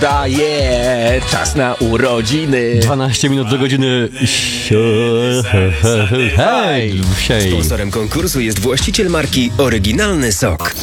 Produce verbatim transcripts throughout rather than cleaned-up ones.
Daje czas na urodziny. dwanaście minut do godziny. Hej! Hej! Sponsorem konkursu jest właściciel marki Oryginalny Sok.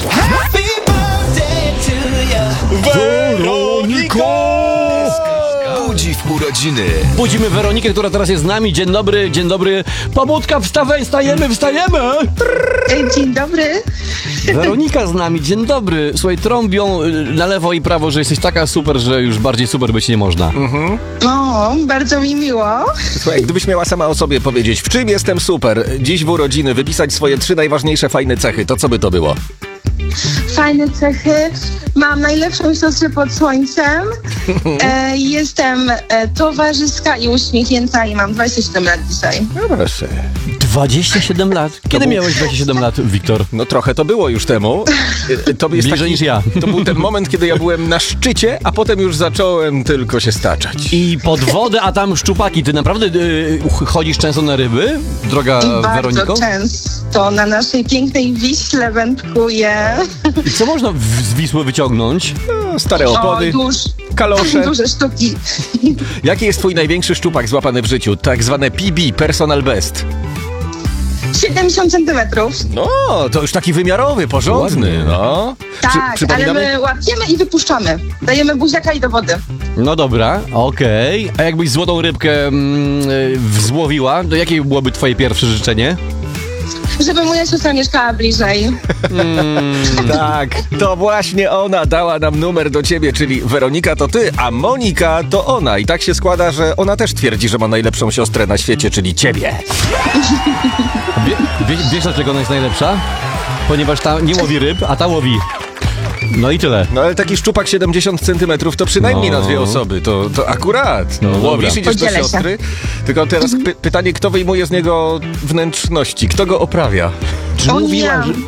Weroniko! Budzi w urodziny. Budzimy Weronikę, która teraz jest z nami. Dzień dobry, dzień dobry. Pobudka, wstawaj, wstajemy, wstajemy! Dzień dobry. Weronika z nami, dzień dobry. Słuchaj, trąbią na lewo i prawo, że jesteś taka super, że już bardziej super być nie można. Mhm. O, bardzo mi miło. Słuchaj, gdybyś miała sama o sobie powiedzieć, w czym jestem super, dziś w urodziny wypisać swoje trzy najważniejsze fajne cechy, to co by to było? Fajne cechy. Mam najlepszą siostrę pod słońcem. E, jestem e, towarzyska i uśmiechnięta i mam dwadzieścia siedem lat dzisiaj. No proszę. dwadzieścia siedem lat. Kiedy był- miałeś dwadzieścia siedem lat, Wiktor? No trochę to było już temu. Y, To jest Bliżej niż ja. To był ten moment, kiedy ja byłem na szczycie, a potem już zacząłem tylko się staczać. I pod wodę, a tam szczupaki. Ty naprawdę y, chodzisz często na ryby, droga Bardzo Weroniko? często na naszej pięknej Wiśle wędkuję. I co można w- z Wisły wyciągnąć? No, stare O, opony, duż, kalosze. duże sztuki. Jaki jest twój największy szczupak złapany w życiu? Tak zwane P B, personal best. siedemdziesiąt centymetrów. No, to już taki wymiarowy, porządny, Ładnie. no. Tak, ale przypominamy? my łapiemy i wypuszczamy. Dajemy buziaka i do wody. No dobra, okej. A jakbyś złotą rybkę mm, y, złowiła, to jakie byłoby twoje pierwsze życzenie? Żeby moja siostra mieszkała bliżej. Tak, to właśnie ona dała nam numer do ciebie, czyli Weronika to ty, a Monika to ona. I tak się składa, że ona też twierdzi, że ma najlepszą siostrę na świecie, czyli ciebie. Wie, wie, wiesz dlaczego ona jest najlepsza? Ponieważ ta nie łowi ryb, a ta łowi. No i tyle. No ale taki szczupak siedemdziesiąt centymetrów to przynajmniej No. na dwie osoby, to, to akurat. No, No dobra. łowisz, idziesz do Podzielę się. siostry. Tylko teraz py- pytanie, kto wyjmuje z niego wnętrzności, kto go oprawia? Czy O mówiłam, nie. że...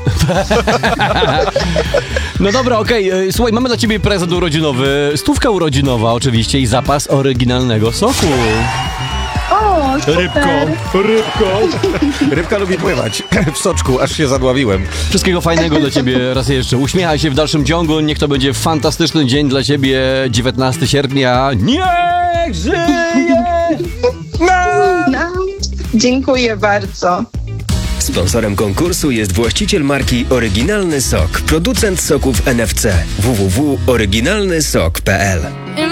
No dobra, okej. y, Słuchaj, mamy dla ciebie prezent urodzinowy. Stówka urodzinowa oczywiście i zapas oryginalnego soku. O, super. rybko. Rybka lubi pływać w soczku, aż się zadławiłem. Wszystkiego fajnego dla ciebie raz jeszcze. Uśmiechaj się w dalszym ciągu. Niech to będzie fantastyczny dzień dla ciebie. dziewiętnastego sierpnia. Niech żyje! No, dziękuję bardzo. Sponsorem konkursu jest właściciel marki Oryginalny Sok. Producent soków N F C. w w w kropka oryginalny sok kropka p l